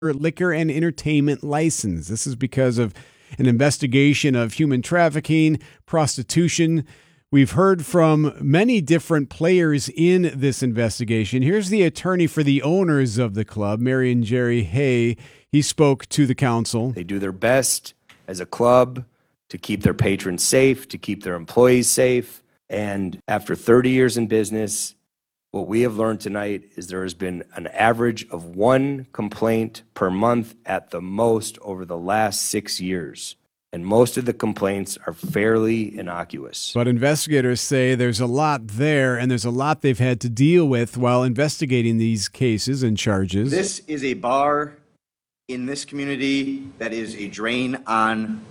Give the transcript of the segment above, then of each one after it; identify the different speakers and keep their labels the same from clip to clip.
Speaker 1: liquor and entertainment license. This is because of an investigation of human trafficking, prostitution. We've heard from many different players in this investigation. Here's the attorney for the owners of the club, Marion Jerry Hay. He spoke to the council.
Speaker 2: They do their best as a club to keep their patrons safe, to keep their employees safe. And after 30 years in business, what we have learned tonight is there has been an average of one complaint per month at the most over the last 6 years. And most of the complaints are fairly innocuous.
Speaker 1: But investigators say there's a lot there, and there's a lot they've had to deal with while investigating these cases and charges.
Speaker 3: This is a bar in this community that is a drain on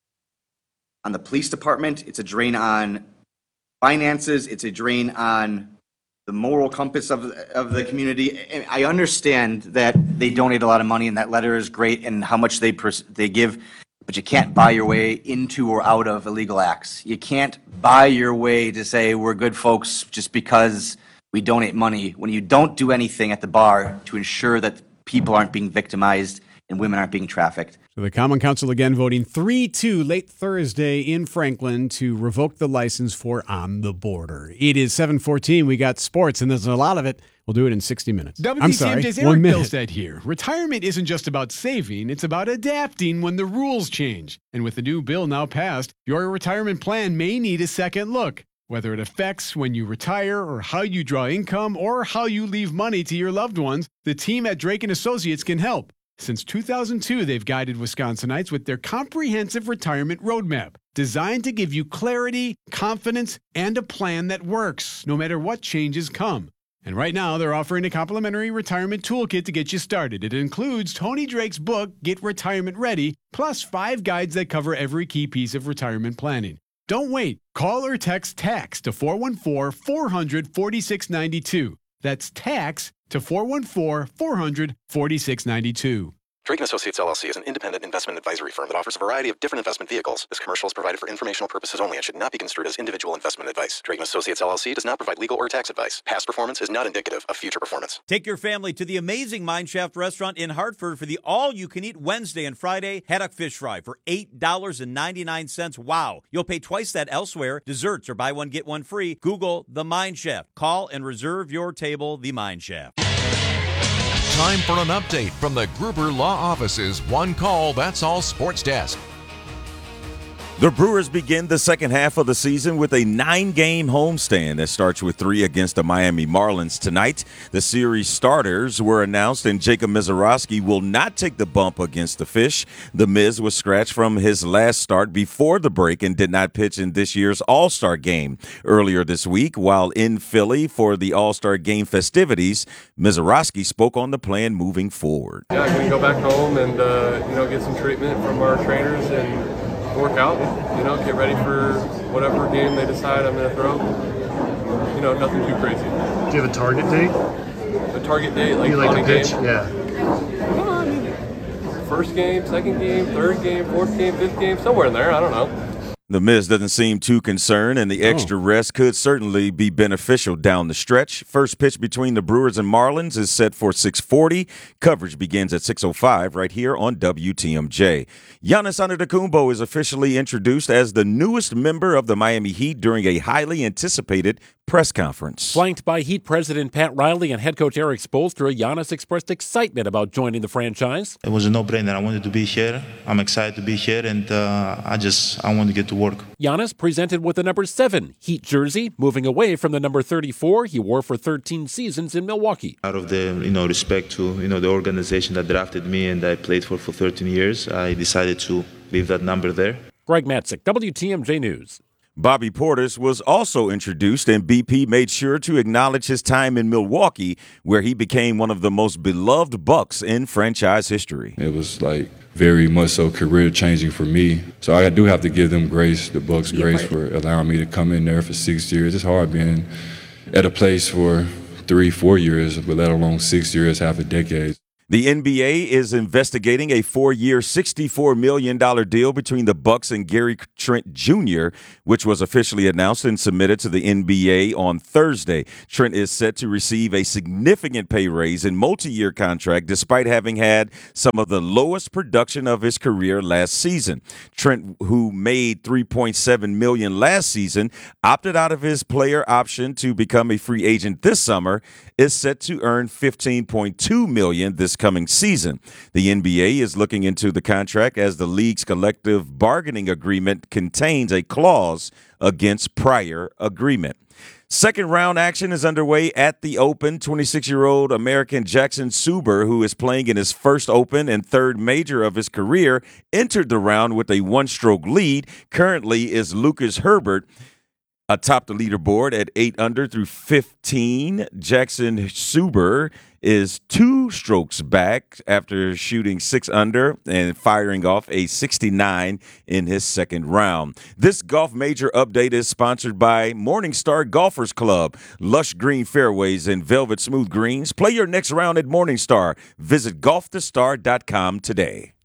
Speaker 3: the police department. It's a drain on finances. It's a drain on the moral compass of the community. And I understand that they donate a lot of money, and that letter is great, and how much they give. But you can't buy your way into or out of illegal acts. You can't buy your way to say we're good folks just because we donate money when you don't do anything at the bar to ensure that people aren't being victimized and women aren't being trafficked.
Speaker 1: So the Common Council again voting 3-2 late Thursday in Franklin to revoke the license for On the Border. It is 7:14. We got sports, and there's a lot of it. We'll do it in 60 minutes.
Speaker 4: WTMJ's Eric Bilstead here. Retirement isn't just about saving, it's about adapting when the rules change. And with the new bill now passed, your retirement plan may need a second look. Whether it affects when you retire or how you draw income or how you leave money to your loved ones, the team at Drake & Associates can help. Since 2002, they've guided Wisconsinites with their comprehensive retirement roadmap, designed to give you clarity, confidence, and a plan that works, no matter what changes come. And right now, they're offering a complimentary retirement toolkit to get you started. It includes Tony Drake's book, Get Retirement Ready, plus 5 guides that cover every key piece of retirement planning. Don't wait. Call or text TAX to 414-400-4692. That's TAX to 414-400-4692.
Speaker 5: Drake & Associates, LLC is an independent investment advisory firm that offers a variety of different investment vehicles. This commercial is provided for informational purposes only and should not be construed as individual investment advice. Drake & Associates, LLC does not provide legal or tax advice. Past performance is not indicative of future performance.
Speaker 6: Take your family to the amazing Mine Shaft restaurant in Hartford for the all-you-can-eat Wednesday and Friday haddock fish fry for $8.99. Wow. You'll pay twice that elsewhere. Desserts or buy one, get one free. Google The Mine Shaft. Call and reserve your table, The Mine Shaft.
Speaker 7: Time for an update from the Gruber Law Office's One Call, That's All Sports Desk.
Speaker 8: The Brewers begin the second half of the season with a 9-game homestand that starts with 3 against the Miami Marlins tonight. The series starters were announced, and Jacob Misiorowski will not take the bump against the Fish. The Miz was scratched from his last start before the break and did not pitch in this year's All-Star game. Earlier this week, while in Philly for the All-Star game festivities, Misiorowski spoke on the plan moving forward.
Speaker 9: Yeah, I'm going to go back home and get some treatment from our trainers and work out, get ready for whatever game they decide I'm going to throw. Nothing too crazy.
Speaker 10: Do you have a target date?
Speaker 9: A target date, like,
Speaker 10: you like
Speaker 9: on
Speaker 10: to
Speaker 9: a
Speaker 10: pitch?
Speaker 9: game?
Speaker 10: Yeah.
Speaker 9: First game, second game, third game, fourth game, fifth game, somewhere in there. I don't know.
Speaker 8: The Miz doesn't seem too concerned, and the extra rest could certainly be beneficial down the stretch. First pitch between the Brewers and Marlins is set for 6:40. Coverage begins at 6:05 right here on WTMJ. Giannis Antetokounmpo is officially introduced as the newest member of the Miami Heat during a highly anticipated press conference.
Speaker 11: Flanked by Heat President Pat Riley and head coach Eric Spoelstra, Giannis expressed excitement about joining the franchise.
Speaker 12: It was a no-brainer. I wanted to be here. I'm excited to be here, and I want to get to work.
Speaker 11: Giannis presented with the number 7 Heat jersey, moving away from the number 34 he wore for 13 seasons in Milwaukee.
Speaker 12: Out of the respect to the organization that drafted me and I played for 13 years, I decided to leave that number there.
Speaker 11: Greg Matzik, WTMJ News.
Speaker 8: Bobby Portis was also introduced, and BP made sure to acknowledge his time in Milwaukee, where he became one of the most beloved Bucks in franchise history.
Speaker 13: It was very much so career changing for me. So I do have to give them grace, the Bucks grace, for allowing me to come in there for 6 years. It's hard being at a place for 3-4 years, but let alone 6 years, half a decade.
Speaker 8: The NBA is investigating a 4-year, $64 million deal between the Bucks and Gary Trent Jr., which was officially announced and submitted to the NBA on Thursday. Trent is set to receive a significant pay raise and multi-year contract despite having had some of the lowest production of his career last season. Trent, who made $3.7 million last season, opted out of his player option to become a free agent this summer, is set to earn $15.2 million this coming season. The NBA is looking into the contract as the league's collective bargaining agreement contains a clause against prior agreement. Second round action is underway at the Open. 26-year-old American Jackson Suber, who is playing in his first Open and third major of his career, entered the round with a one-stroke lead. Currently is Lucas Herbert atop the leaderboard at 8 under through 15. Jackson Suber is 2 strokes back after shooting 6 under and firing off a 69 in his second round. This golf major update is sponsored by Morningstar Golfers Club. Lush green fairways and velvet smooth greens. Play your next round at Morningstar. Visit golfthestar.com today.